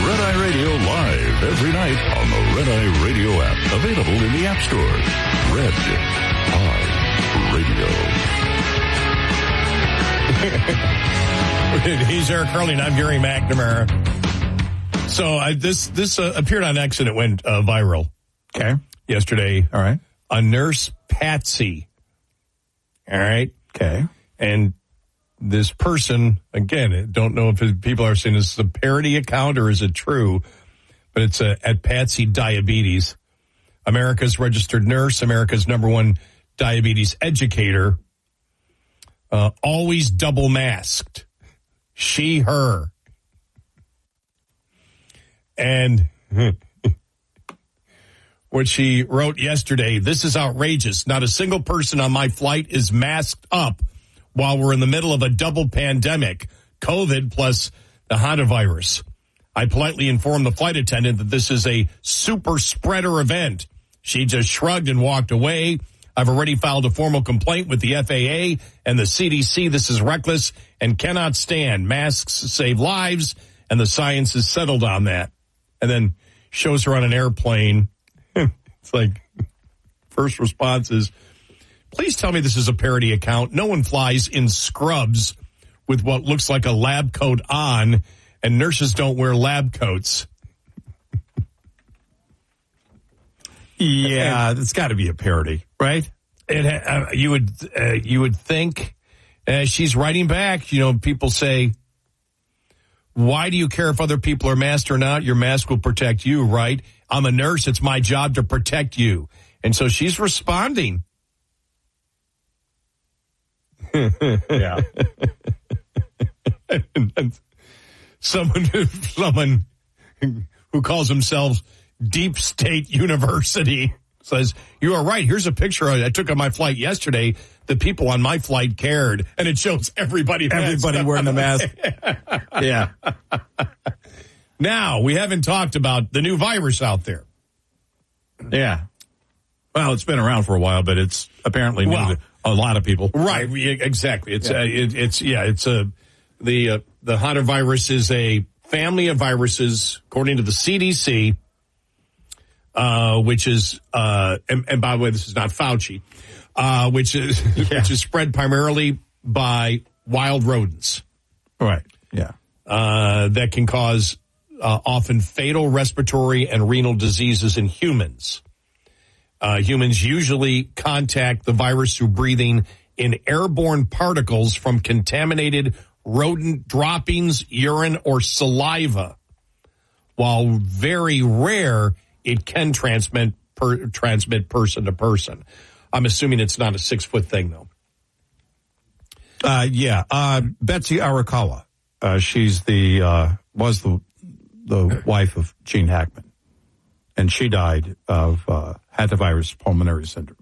Red Eye Radio live every night on the Red Eye Radio app. Available in the App Store. Red Eye Radio. He's Eric Curling. I'm Gary McNamara. So this appeared on X and it went viral. Okay. Yesterday. All right. A nurse, Patsy. All right. Okay. And this person, again, don't know if people are saying this is a parody account or is it true, but it's at Patsy Diabetes. America's registered nurse, America's #1 diabetes educator, always double masked. She, her. And what she wrote yesterday, this is outrageous. Not a single person on my flight is masked up while we're in the middle of a double pandemic, COVID plus the hantavirus. I politely informed the flight attendant that this is a super spreader event. She just shrugged and walked away. I've already filed a formal complaint with the FAA and the CDC. This is reckless and cannot stand. Masks save lives, and the science is settled on that. And then shows her on an airplane. It's like, first response is, please tell me this is a parody account. No one flies in scrubs with what looks like a lab coat on, and nurses don't wear lab coats. Yeah, it's got to be a parody, right? You would think. She's writing back. You know, people say, why do you care if other people are masked or not? Your mask will protect you, right? I'm a nurse. It's my job to protect you. And so she's responding. Yeah. And someone who calls themselves Deep State University says, you are right. Here's a picture I took on my flight yesterday. The people on my flight cared, and it shows everybody wearing the mask. Yeah. Now, we haven't talked about the new virus out there. Yeah. Well, it's been around for a while, but it's apparently new to a lot of people. Right. Exactly. The hantavirus is a family of viruses, according to the CDC, which is, and by the way, this is not Fauci, which is spread primarily by wild rodents. Right. Yeah. That can cause often fatal respiratory and renal diseases in humans. Humans usually contact the virus through breathing in airborne particles from contaminated rodent droppings, urine, or saliva. While very rare, it can transmit person to person. I'm assuming it's not a 6-foot thing, though. Betsy Arakawa. She's was the wife of Gene Hackman, and she died of hantavirus pulmonary syndrome.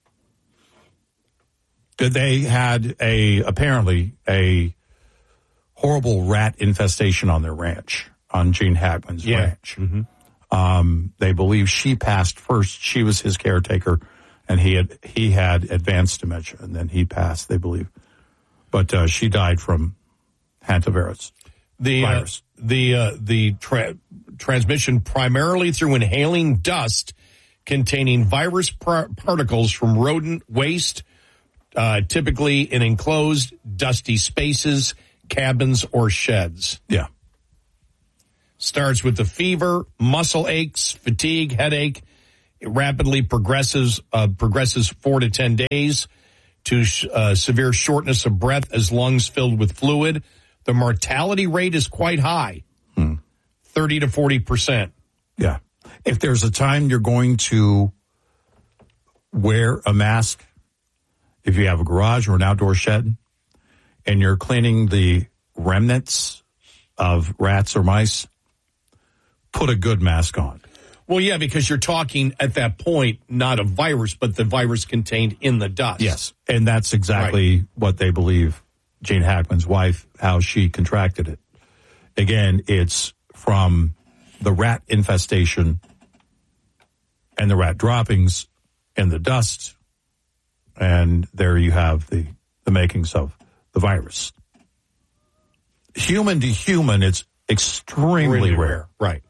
They had apparently a horrible rat infestation on their ranch, on Gene Hackman's ranch. Mm-hmm. They believe she passed first. She was his caretaker, and he had advanced dementia, and then he passed, they believe. But she died from hantavirus virus. The transmission primarily through inhaling dust containing virus particles from rodent waste, typically in enclosed dusty spaces, cabins, or sheds. Yeah. Starts with the fever, muscle aches, fatigue, headache. It rapidly progresses 4 to 10 days to severe shortness of breath as lungs filled with fluid. The mortality rate is quite high, 30 to 40%. Yeah. If there's a time you're going to wear a mask, if you have a garage or an outdoor shed, and you're cleaning the remnants of rats or mice, put a good mask on. Well, yeah, because you're talking at that point, not a virus, but the virus contained in the dust. Yes, and that's exactly what they believe, Gene Hackman's wife, how she contracted it. Again, it's from the rat infestation and the rat droppings and the dust, and there you have the makings of the virus. Human to human, it's extremely Really rare. Right.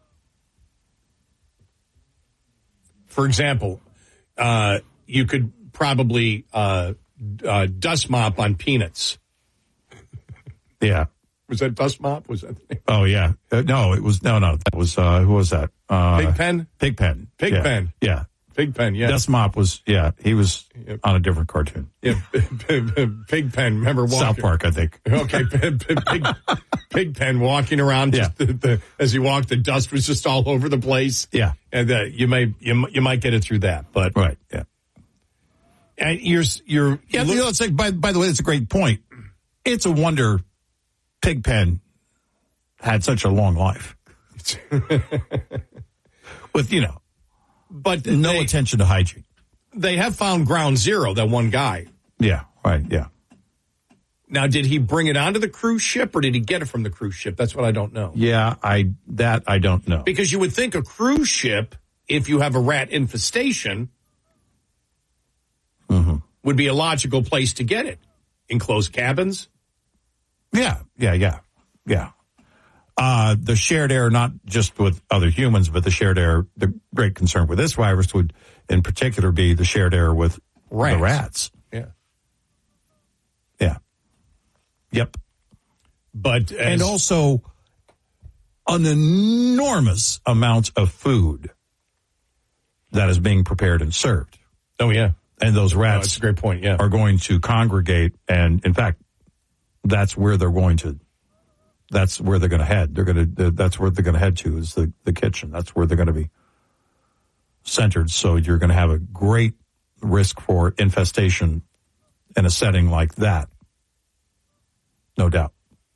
For example, you could probably dust mop on peanuts. Yeah. Was that dust mop? Was that the name? Oh, yeah. No, it was, no, that was, who was that? Pigpen? Pigpen. Pigpen. Yeah. Pigpen, yeah. Dust Mop was, he was on a different cartoon. Yeah. Pigpen, remember walking? South Park, I think. Okay, Pigpen walking around. Yeah. Just as he walked, the dust was just all over the place. Yeah. And you might get it through that, but. Right, yeah. And it's like, by the way, it's a great point. It's a wonder Pigpen had such a long life. With, but no attention to hygiene. They have found Ground Zero, that one guy. Yeah, right, yeah. Now, did he bring it onto the cruise ship or did he get it from the cruise ship? That's what I don't know. Yeah, I don't know. Because you would think a cruise ship, if you have a rat infestation, would be a logical place to get it. Enclosed cabins? Yeah. The shared air, not just with other humans, but the shared air, the great concern with this virus would in particular be the shared air with the rats. Yeah. Yeah. Yep. And also an enormous amount of food that is being prepared and served. Oh, yeah. And those rats that's a great point, yeah. are going to congregate. And in fact, that's where they're going to head. That's where they're going to head to is the kitchen. That's where they're going to be centered. So you're going to have a great risk for infestation in a setting like that. No doubt.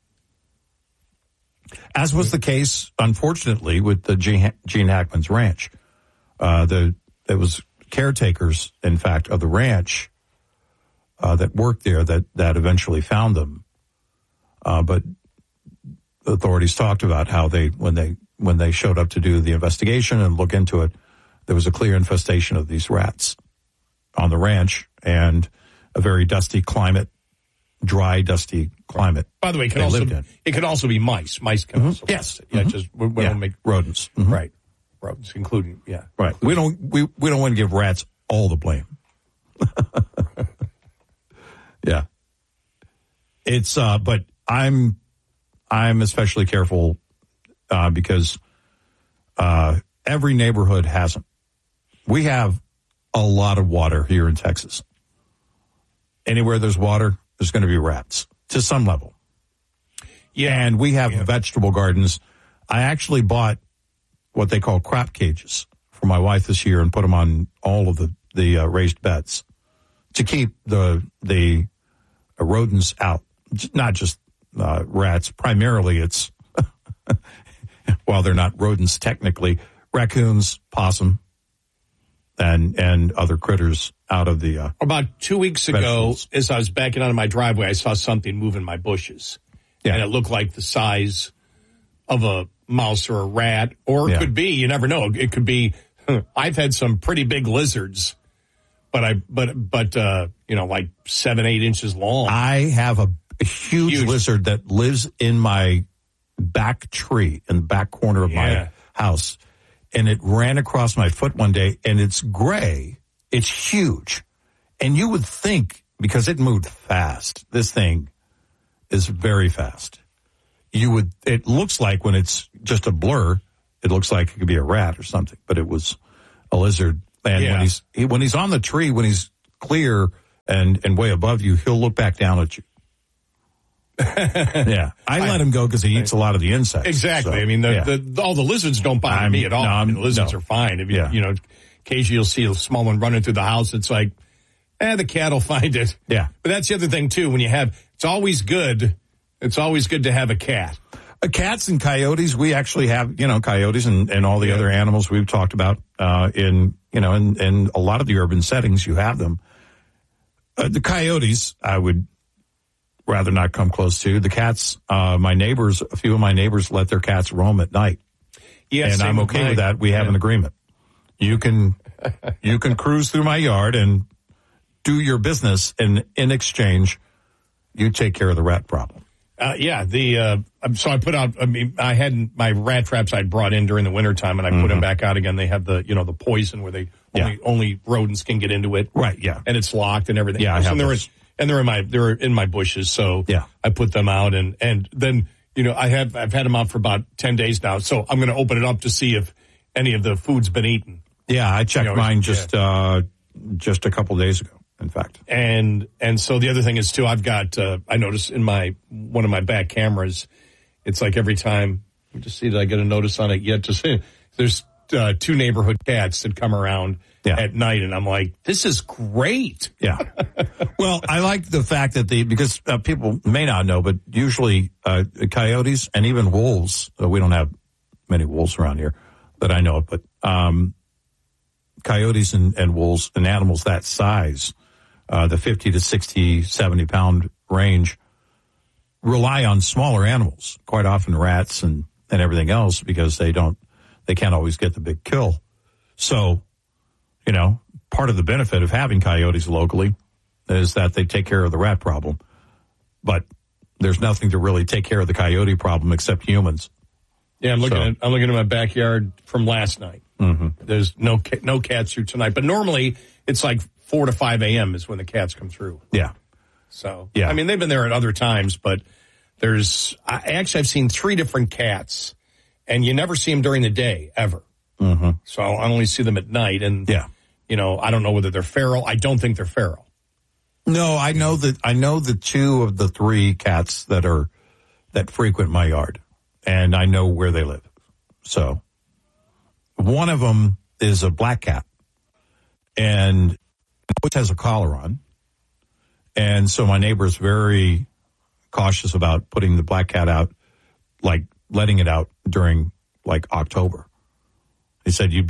As was the case, unfortunately, with the Gene Hackman's ranch. It was caretakers, in fact, of the ranch that worked there that eventually found them. But the authorities talked about how when they showed up to do the investigation and look into it, there was a clear infestation of these rats on the ranch and a very dusty climate, dry, dusty climate. By the way, it could also be mice. Mice can also. Yes. Yeah, just we don't make rodents. Right. Rodents, including Right. We don't want to give rats all the blame. Yeah. It's but I'm especially careful because every neighborhood has them. We have a lot of water here in Texas. Anywhere there's water, there's going to be rats to some level. Yeah, and we have vegetable gardens. I actually bought what they call crop cages for my wife this year and put them on all of the raised beds to keep the rodents out. Not just rats. Primarily, it's while they're not rodents technically, raccoons, possum, and other critters out of the. About 2 weeks ago, vegetables. as I was backing out of my driveway, I saw something move in my bushes, and it looked like the size of a mouse or a rat, or it could be. You never know. It could be. I've had some pretty big lizards, but like 7-8 inches long. I have a huge lizard that lives in my back tree in the back corner of my house, and it ran across my foot one day, and it's gray. It's huge, and you would think because it moved fast. This thing is very fast. It looks like when it's just a blur, it looks like it could be a rat or something, but it was a lizard. And when he's on the tree, when he's clear and way above you, he'll look back down at you. Yeah, I let him go because he eats a lot of the insects. Exactly. So, I mean, all the lizards don't bother me at all. The lizards are fine. If occasionally you'll see a small one running through the house. It's like, the cat will find it. Yeah. But that's the other thing too. When it's always good. It's always good to have a cat. Cats and coyotes. We actually have, coyotes and all the other animals we've talked about in a lot of the urban settings. You have them. The coyotes, I would rather not come close to. The cats, a few of my neighbors let their cats roam at night. Yeah, and I'm okay with that. We have an agreement. You can cruise through my yard and do your business, and in exchange, you take care of the rat problem. I So I put out, I had my rat traps I'd brought in during the wintertime, and I put them back out again. They have the poison where they only rodents can get into it. Right, yeah. And it's locked and everything. Yeah, I have those. And they're in my bushes, so I put them out, and then, I've had them out for about 10 days now, so I'm going to open it up to see if any of the food's been eaten. Yeah, I checked mine just a couple of days ago, in fact. And so the other thing is, too, I've got, I noticed in one of my back cameras, it's like every time, let me just see, did I get a notice on it yet? Just there's 2 neighborhood cats that come around at night, and I'm like, this is great. Yeah. Well, I like the fact that because people may not know, but usually coyotes and even wolves, we don't have many wolves around here that I know of, but coyotes and wolves and animals that size, the 50 to 60, 70 pound range, rely on smaller animals, quite often rats and everything else, because they can't always get the big kill. So, part of the benefit of having coyotes locally is that they take care of the rat problem. But there's nothing to really take care of the coyote problem except humans. Yeah, I'm looking at my backyard from last night. Mm-hmm. There's no cats through tonight, but normally it's like 4 to 5 a.m. is when the cats come through. Yeah. So, I mean, they've been there at other times, but I've seen 3 different cats, and you never see them during the day, ever. Mm-hmm. So I only see them at night, and, I don't know whether they're feral. I don't think they're feral. No, I know the 2 of the 3 cats that frequent my yard, and I know where they live. So one of them is a black cat, and which has a collar on. And so my neighbor's very cautious about putting the black cat out, like letting it out during like October. He said you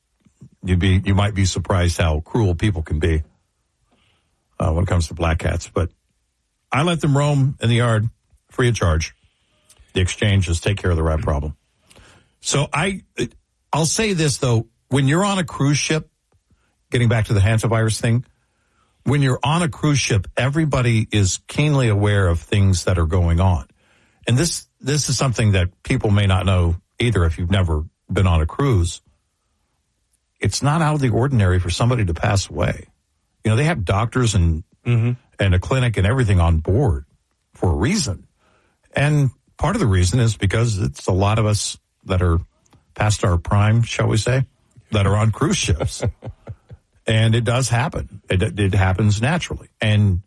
might be surprised how cruel people can be when it comes to black cats. But I let them roam in the yard free of charge. The exchange is take care of the rat problem. So I'll say this though, when you're on a cruise ship, getting back to the hantavirus thing, when you're on a cruise ship, everybody is keenly aware of things that are going on. And this is something that people may not know either if you've never been on a cruise. It's not out of the ordinary for somebody to pass away. They have doctors and a clinic and everything on board for a reason. And part of the reason is because it's a lot of us that are past our prime, shall we say, that are on cruise ships. And it does happen. It happens naturally. And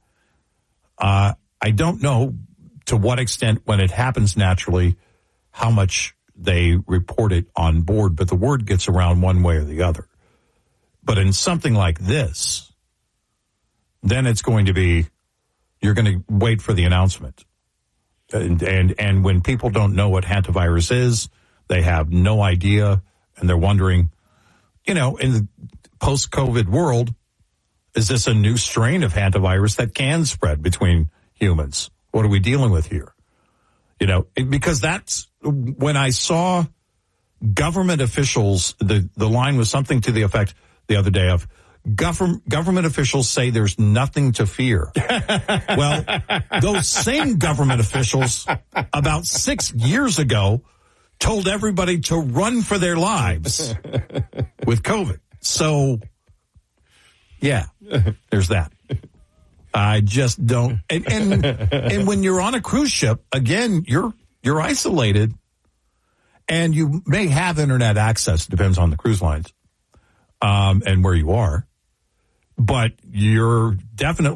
I don't know to what extent when it happens naturally, how much they report it on board, but the word gets around one way or the other. But in something like this, then it's going to be, you're going to wait for the announcement. And when people don't know what hantavirus is, they have no idea, and they're wondering, in the post-COVID world, is this a new strain of hantavirus that can spread between humans? What are we dealing with here? Because that's when I saw government officials, the line was something to the effect the other day of government officials say there's nothing to fear. Well, those same government officials about 6 years ago told everybody to run for their lives with COVID. So, yeah, there's that. I just don't. And when you're on a cruise ship, again, you're isolated, and you may have internet access. Depends on the cruise lines, and where you are. But you're definitely